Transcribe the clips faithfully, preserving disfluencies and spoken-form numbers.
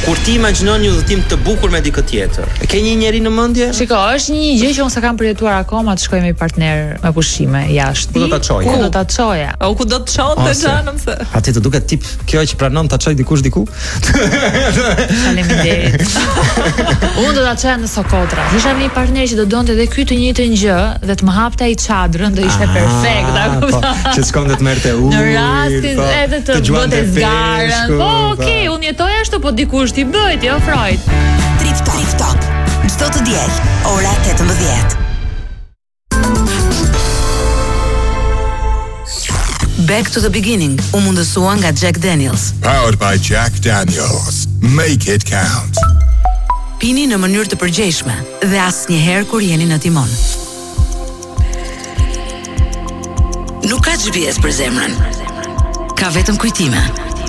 Kur ti imagjinon një udhëtim të bukur me dikë tjetër, ke një njeri në mendje? Shiko, është një gjë që unë s'kam përjetuar akoma të shkoj me partner me pushime jashtë. Ku do ta çoje? Ku do ta çoja? O ku do të çonte xhanëm se. A ti të duket tip kjo që pranon ta çoj dikush diku? Faleminderit. Unë do ta çoja në Sokotra. Isha me një partner që do donte edhe ky të njëjtën gjë dhe të më hapte ai çadrën, do ishte perfekt, a kupton? Që s'kam të merrte ujë. Në rastin edhe të bëte zgarën. Po, okay, unë jetoj ashtu, po dikush ti bëjt, jo Freud. Trip Top, Trip Top. Çdo të diel, ora tetëmbëdhjetë. Back to the beginning, u mundësua nga Jack Daniels. Powered by Jack Daniels. Make it count. Pini në mënyrë të përgjeshme dhe asnjëherë kur jeni në timon. Nuk ka G P S për zemrën. Ka vetëm kujtime.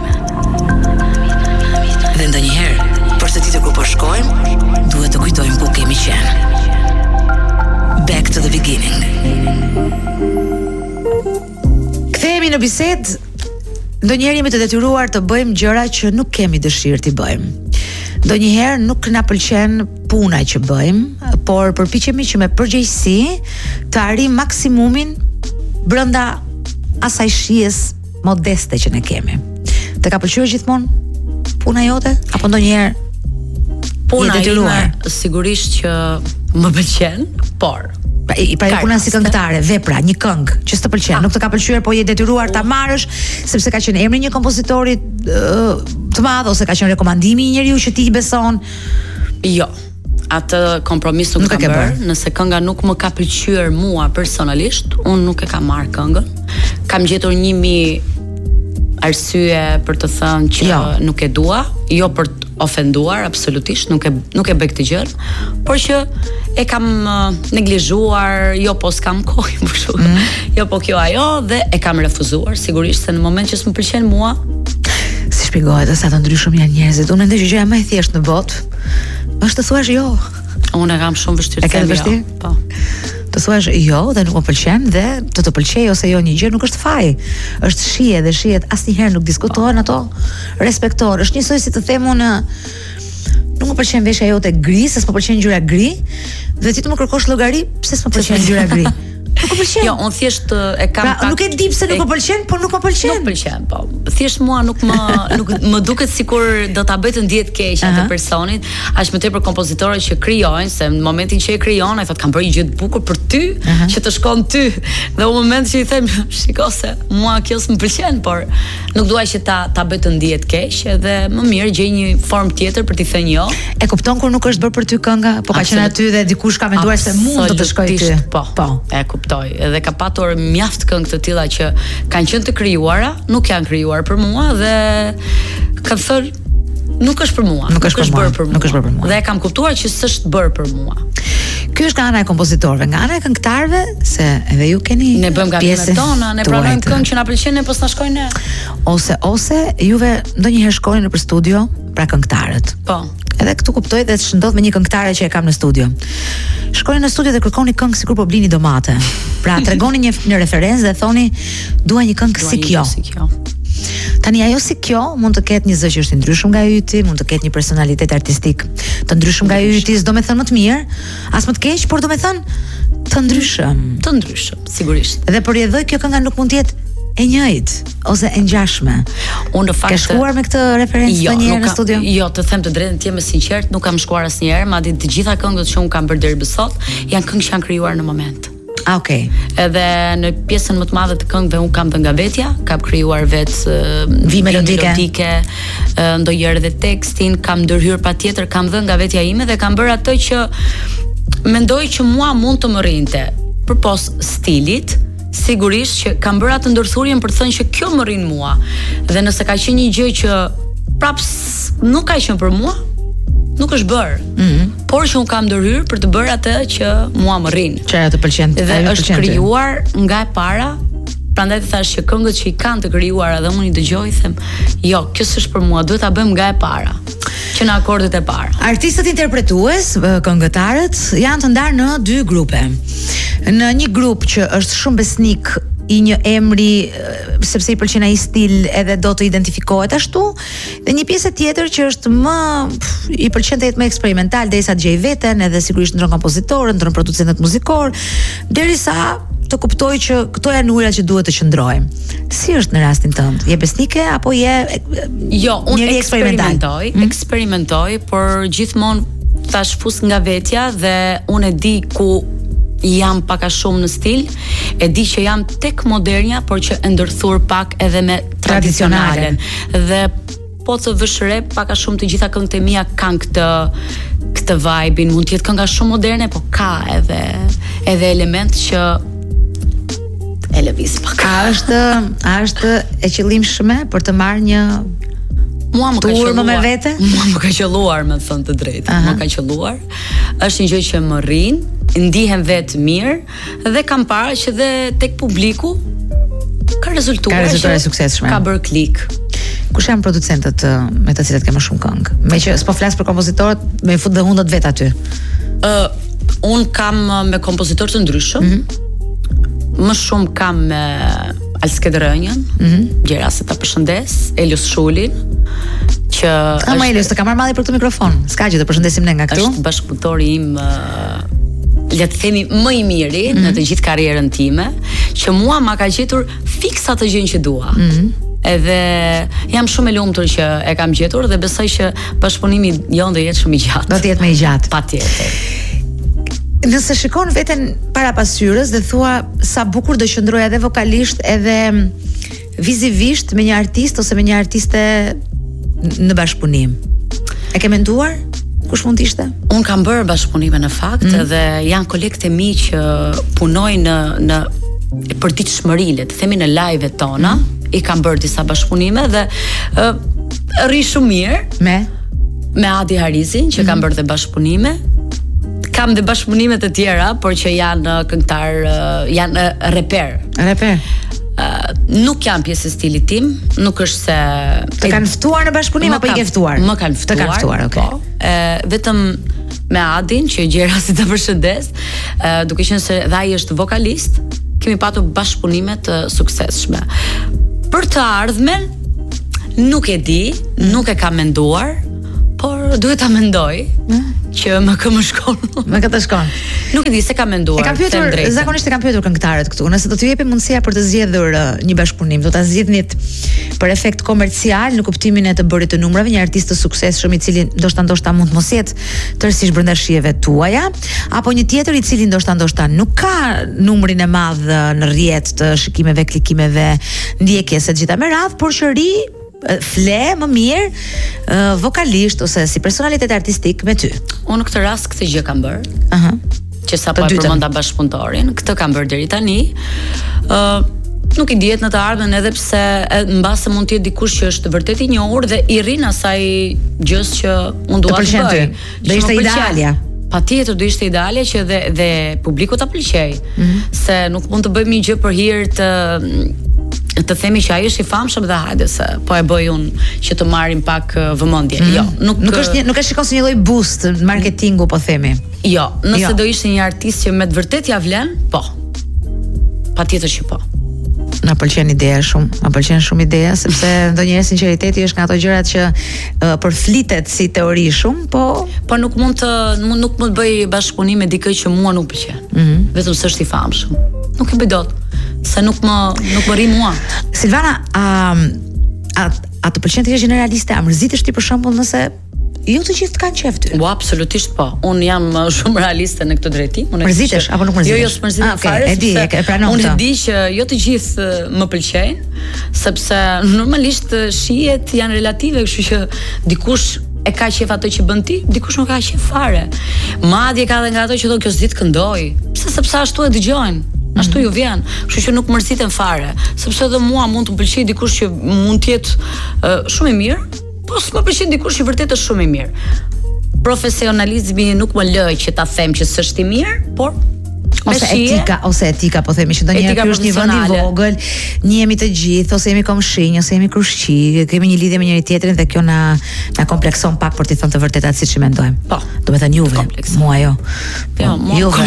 Dhe ndonjëherë, përse ditë kur po shkojmë, duhet të kujtojmë ku kemi qenë. Back to the beginning. Kthehemi në bisedë. Ndonjëherë jemi të detyruar të bëjmë gjëra që nuk kemi dëshirë t'i bëjmë. Ndonjëherë nuk na pëlqen puna që bëjmë, por përpiqemi që me përgjegjësi të arrijmë maksimumin brenda asaj shijes modeste që ne kemi. Të ka pëlqyer gjithmonë puna jote apo ndonjëherë puna ime sigurisht që më pëlqen, por pra, i pra puna si këngëtare, vepra, një këngë që s'të pëlqen, nuk të ka pëlqyer, po je detyruar ta marrësh sepse ka qenë emri një kompozitori uh, të madh ose ka qenë rekomandimi i njeriu që ti i beson. Jo. Atë kompromis nuk, nuk kam bërë. Nëse kënga nuk më ka pëlqyer mua personalisht, unë nuk e kam marrë këngën. Kam gjetur një mi arsye për të thënë që jo. Nuk e dua, jo për të ofenduar absolutisht, nuk e nuk e bëj këtë gjë, por që e kam uh, neglizhuar, jo po s'kam kohë për shkak. Mm. Jo po kjo ajo dhe e kam refuzuar sigurisht se në moment që s'më pëlqen mua. Si shpjegohet sa të ndryshëm janë njerëzit. Unë mendoj që gjëja më e thjeshtë në botë është të thuash jo. Unë kam shumë vështirë të them jo. Po. Të thuash jo dhe nuk më pëlqen dhe të të pëlqej ose jo një gjë nuk është faj. Është shije dhe shijet asnjëherë nuk diskutohen ato. Respektor. Është njësoj si të them unë nuk më pëlqen veshja jote gri, se s'më pëlqen ngjyra gri, dhe ti të më kërkosh llogari pse s'më pëlqen ngjyra gri. Nuk më pëlqen. Jo, unë thjesht e kam pra, nuk e di pse nuk më pëlqen, por nuk më pëlqen. Nuk pëlqen, po. Thjesht mua nuk më nuk më duket sikur do ta bëj të ndihet keq atë personit, aq më tepër kompozitorët që krijojnë, se në momentin që e krijon, ai thotë kam bërë një gjë të bukur për ty, uh -huh. që të shkon ty. Dhe në moment që i them, shikoj se mua kjo s'm pëlqen, por nuk dua që ta ta bëj të ndihet keq, edhe më mirë gjej një formë tjetër për t'i thënë jo. E kupton kur nuk është bërë për ty kënga, po ka qenë aty dhe dikush ka menduar se mund të të shkojë ty. Po, po. E kuptoj. Edhe ka patur mjaft këngë të tilla që kanë qenë të krijuara, nuk janë krijuar për mua dhe kanë thënë nuk është për mua, nuk është bërë për mua. Nuk është bërë për mua. Dhe e kam kuptuar që s'është bërë për mua. Ky është nga ana e kompozitorëve, nga ana e këngëtarëve, se edhe ju keni ne bëjmë gabimet tona, ne pranojmë këngë që na pëlqen, ne po s'na shkojnë ne. Ose ose juve ndonjëherë shkojnë nëpër studio, pra këngëtarët. Po. Edhe këtu kuptoj dhe ç'ndodh me një këngëtare që e kam në studio. Shkoni në studio dhe kërkoni këngë sikur po blini domate. Pra tregoni një një referencë dhe thoni dua një këngë si kjo. Si kjo. Tani ajo si kjo mund të ketë një zë që është i ndryshëm nga yti, mund të ketë një personalitet artistik të ndryshëm nga yti, s'do me thënë më të mirë, as më të keq, por do me thënë të ndryshëm. Të ndryshëm, sigurisht. Dhe për jedhoj kjo kënga nuk mund të jetë e njëjtë ose e ngjashme. Unë në fakt ke shkuar me këtë referencë jo, ndonjëherë në studio? Jo, të them të drejtën, të jem e sinqert, nuk kam shkuar asnjëherë, madje të gjitha këngët që un kam bërë deri më sot janë këngë që janë krijuar në moment. Ah, okay. Edhe në pjesën më të madhe të këngëve un kam dhënë nga vetja, kam krijuar vetë uh, vi melodike, melodike uh, ndonjëherë edhe tekstin, kam ndërhyr patjetër, kam dhënë nga vetja ime dhe kam bërë atë që mendoj që mua mund të më rrinte. Përpos stilit, sigurisht që kam bërë atë ndërthurjen për të thënë që kjo më rrin mua. Dhe nëse ka qenë një gjë që prapë nuk ka qenë për mua, nuk është bërë. Mm -hmm. Por që un kam ndërhyr për të bërë atë që mua më rrin. Që ajo të pëlqen. Dhe është krijuar nga e para. Prandaj thash që këngët që i kanë të krijuara dhe unë i dëgjoj them, jo, kjo s'është për mua, duhet ta bëjmë nga e para. Që në akordet e para. Artistët interpretues, këngëtarët janë të ndarë në dy grupe. Në një grup që është shumë besnik i një emri sepse i pëlqen ai stil edhe do të identifikohet ashtu, dhe një pjesë tjetër që është më pff, i pëlqen të jetë më eksperimental derisa të gjej veten, edhe sigurisht ndron kompozitorët, ndron producentët muzikor, derisa të kuptoj që këto janë ujërat që duhet të qëndrojmë. Si është në rastin tënd? Je besnike apo je jo, unë njëri eksperimentoj, mm? eksperimentoj, por gjithmonë tash fus nga vetja dhe unë e di ku jam pak a shumë në stil, e di që jam tek modernja, por që e ndërthur pak edhe me tradicionalen. Dhe po të vëshre pak a shumë të gjitha këngët e mia kanë këtë këtë vibe-in, mund të jetë kënga shumë moderne, po ka edhe edhe element që e lëviz pak. A është a është e qëllimshme për të marrë një Mua më ka qelluar me vete? Mua më ka qelluar, me thënë të drejtë. Më ka qelluar. Është një gjë që më rrin, ndihem vetë mirë dhe kam parë që dhe tek publiku ka rezultuar. Ka rezultuar suksesshme. Ka bërë klik. Kush janë producentët me të cilët ke më shumë këngë? Me që s'po flas për kompozitorët, me fut dhe hundët vet aty. Ë, uh, un kam me kompozitorë të ndryshëm. Mm -hmm. Më shumë kam me Alskedrënjën, mm -hmm. gjera se ta përshëndes, Elios Shulin, që ka më Elios, të ka marrë malli për këtë mikrofon. S'ka gjë, të përshëndesim ne nga këtu. Është bashkëpunëtori im, uh, le të themi më i miri mm -hmm. në të gjithë karrierën time, që mua ma ka gjetur fiks atë gjën që dua. Mm -hmm. Edhe jam shumë e lumtur që e kam gjetur dhe besoj që bashkëpunimi jon do jetë shumë i gjatë. Do të jetë më i gjatë. Patjetër. Nëse shikon veten para pasyrës dhe thua sa bukur do qëndroj edhe vokalisht edhe vizivisht me një artist ose me një artiste në bashkëpunim. E ke menduar kush mund të ishte? Un kam bërë bashkëpunime në fakt mm. dhe janë kolegët e mi që punojnë në në përditshmëri, le të themi në live-et tona, mm. i kam bërë disa bashkëpunime dhe uh, rri shumë mirë me me Adi Harizin që mm. kam bërë dhe bashkëpunime. Kam dhe bashkëpunime të tjera, por që janë këngëtar, janë reper. Reper. Uh, nuk janë pjesë e stilit tim, nuk është se të kanë ftuar në bashkëpunim apo i ke ftuar? Më kanë ftuar. Të kanë ftuar, okay. Po. Uh, vetëm me Adin që gjera si të përshëndes, uh, duke qenë se dhe ai është vokalist, kemi patur bashkëpunime të suksesshme. Për të ardhmen nuk e di, nuk e kam menduar, por duhet ta mendoj. Mm. Që më kë më shkon. Më këtë shkon. Nuk e di se kam menduar. E kam pyetur, zakonisht e kam pyetur këngëtarët këtu, nëse do t'ju jepim mundësia për të zgjedhur një bashkëpunim, do ta zgjidhnit për efekt komercial në kuptimin e të bërit të numrave, një artist të suksesshëm i cili ndoshta ndoshta mund të mos jetë tërësisht brenda shijeve tuaja, apo një tjetër i cili ndoshta ndoshta nuk ka numrin e madh në rrjet të shikimeve, klikimeve, ndjekjes e gjitha me radh, por që ri fle më mirë uh, vokalisht ose si personalitet artistik me ty. Unë në këtë rast këtë gjë kam bërë. Aha. Që sa po e përmenda bashkëpunëtorin, këtë kam bërë deri tani. Ë uh, nuk i dihet në të ardhmen edhe pse mbase mund të jetë dikush që është vërtet i njohur dhe i rrin asaj gjës që unë dua të bëj. Do ishte idealja. Patjetër do ishte ideale që dhe dhe publiku ta pëlqej. Mm -hmm. Se nuk mund të bëjmë një gjë për hir të të themi që ai është i famshëm dhe hajde se po e bëj unë që të marrim pak vëmendje. Mm. Jo, nuk nuk është një, nuk e shikon si një lloj boost marketingu po themi. Jo, nëse jo. do ishte një artist që me të vërtet ja vlen, po. Patjetër që po. Na pëlqen ideja shumë, na pëlqen shumë ideja sepse ndonjëherë sinqeriteti është nga ato gjërat që uh, përflitet si teori shumë, po po nuk mund të nuk mund të bëj bashkëpunim me dikë që mua nuk pëlqen. Mm -hmm. Vetëm se është i famshëm. Nuk e bëj dot, se nuk më nuk më rri mua. Silvana, a a, a të pëlqen të jesh generaliste? A mërzitesh ti për shembull nëse jo të gjithë kanë qef ty? Po, absolutisht po. Unë jam shumë realiste në këtë drejtim. Mërzites apo nuk mërzitesh? Jo, jo, s'mërzitem ah, okay. fare. E di, e pranon Unë të. e di që jo të gjithë më pëlqejnë, sepse normalisht shihet janë relative, kështu që dikush e ka qef ato që bën ti, dikush nuk ka qef fare. Madje ka edhe nga ato që thonë kjo s'di të këndoj. Pse sepse ashtu e dëgjojnë. Ashtu ju vjen, kështu që nuk mërziten fare, sepse edhe mua mund të më pëlqejë dikush që mund të jetë uh, shumë i mirë, po s'më pëlqen dikush që vërtet është shumë i mirë. Profesionalizmi nuk më lë që ta them që s'është i mirë, por ose etika, ose etika po themi që ndonjëherë ky është një vend i vogël, njihemi të gjithë ose jemi komshinj ose jemi krushqi, kemi një lidhje me njëri tjetrin dhe kjo na na komplekson pak për të thënë të vërtetat siç e mendojmë. Po, do të thënë juve, mua jo. Jo, mua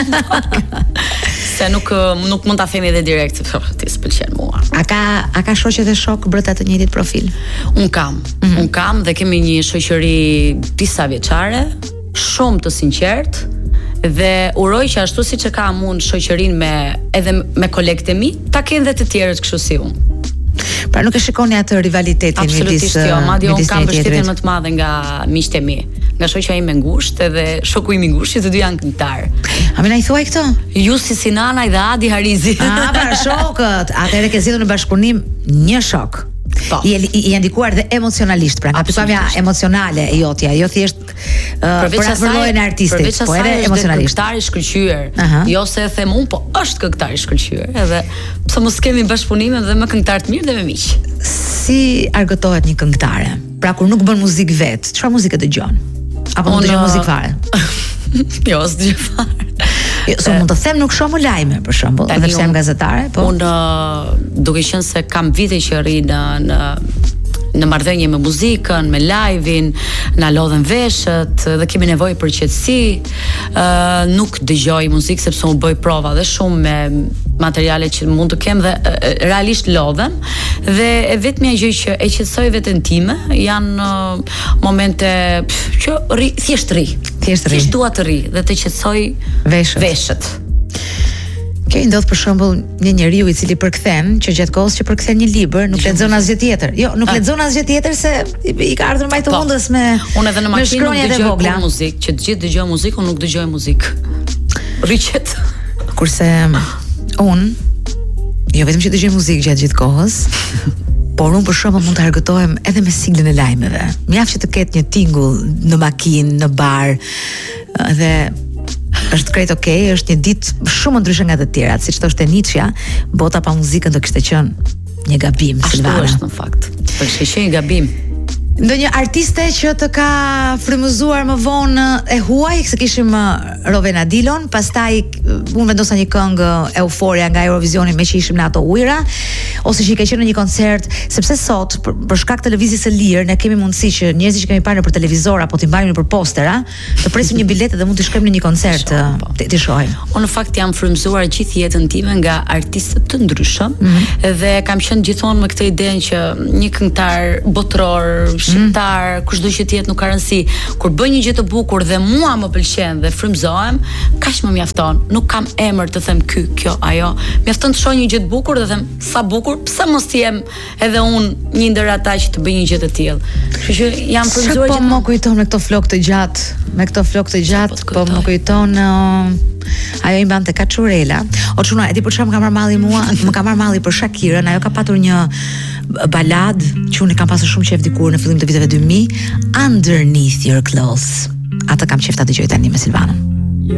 se nuk nuk mund ta themi edhe direkt se ti s'pëlqen mua. A ka a ka shoqe dhe shok brëta të njëjtit profil? Un kam, mm -hmm. un kam dhe kemi një shoqëri disa vjeçare, shumë të sinqert. Dhe uroj që ashtu siç e kam unë shoqërinë me edhe me kolegët e mi, ta kenë edhe të tjerët kështu si unë. Pra nuk e shikoni atë rivalitetin midis Absolutisht jo, madje unë kam mbështetjen më të madhe nga miqtë e mi, nga shoqja ime ngushtë edhe shoku im i ngushtë, që të dy janë këngëtar. A më na i thuaj këto? Jusi Sinana dhe Adi Harizi. Ah, pra shokët. Atëherë ke zgjedhur në bashkëpunim një shok. Po. I i ndikuar dhe emocionalisht, pra nga pikpamja emocionale e jotja, jo thjesht për afërlojën e artistit, po edhe emocionalisht. Këngëtar i shkëlqyer. Jo se e them unë, po është këngëtar i shkëlqyer, edhe pse mos kemi bashkëpunime dhe me këngëtar të mirë dhe me miq. Si argëtohet një këngëtare? Pra kur nuk bën muzikë vet, çfarë muzikë dëgjon? Apo nuk dëgjon muzikë fare? Jo, s'dëgjoj fare. Jo, so mund të them nuk shoh më lajme për shembull, edhe pse jam gazetare, po. Unë duke qenë se kam vite që rri në në në marrëdhënie me muzikën, me live-in, na lodhen veshët dhe kemi nevojë për qetësi. Ë uh, nuk dëgjoj muzikë sepse unë bëj prova dhe shumë me materiale që mund të kem dhe uh, realisht lodhem dhe e vetmja gjë që e qetësoj veten time janë uh, momente pff, që rri, thjesht rri. Thjesht rri. Thjesht dua të rri dhe të qetësoj veshët. veshët. Kjo i ndodh për shembull një njeriu i cili përkthen, që gjatë kohës që përkthen një libër, nuk lexon asgjë tjetër. Jo, nuk lexon asgjë tjetër se i ka ardhur mbajtë hundës me unë edhe në makinë nuk dëgjoj muzikë, që të gjithë dëgjojnë muzikë, unë nuk dëgjoj muzikë. Rriqet. Kurse unë jo vetëm që dëgjoj muzikë gjatë gjithë kohës, por unë për shembull mund të argëtohem edhe me siglën e lajmeve. Mjaft që të ketë një tingull në makinë, në bar, dhe është krejt okay, është një ditë shumë ndryshe nga të tjerat, siç thoshte Nietzsche, bota pa muzikën do kishte qenë një gabim, Silvana. Ashtu është në fakt. Për shkak një gabim. Ndonjë artiste që të ka frymëzuar më vonë e huaj, se kishim Rovena Dilon, pastaj unë vendosa një këngë Euforia nga Eurovisioni me që ishim në ato ujëra, ose që i ka qenë në një koncert, sepse sot për, për shkak televizisë së lirë ne kemi mundësi që njerëzit që kemi parë nëpër televizor apo t'i mbajmë nëpër postera, të presim një biletë dhe mund të shkojmë në një koncert të shohim. Unë në fakt jam frymëzuar gjithë jetën time nga artistë të ndryshëm mm -hmm. dhe kam qenë gjithmonë me këtë idenë që një këngëtar botror shqiptar, mm. kushdo që të jetë nuk ka rëndësi. Kur bëj një gjë të bukur dhe mua më pëlqen dhe frymëzohem, kaq më mjafton. Nuk kam emër të them ky, kjo, ajo. Mjafton të shoh një gjë të bukur dhe them sa bukur, pse mos të jem edhe unë një ndër ata që të bëj një gjë të tillë. Kështu që jam frymëzuar që po më kujton me këto flokë të gjatë, me këto flokë të gjatë, po më kujton uh, ajo i mbante Kaçurela. O çuna, e di për çfarë më ka marrë malli mua? Më ka marrë malli për Shakirën, ajo ka patur një balad që unë kam pasur shumë qejf dikur në fillim të viteve dy mijë, Underneath Your Clothes. Atë kam qejf ta dëgjoj tani me Silvanën.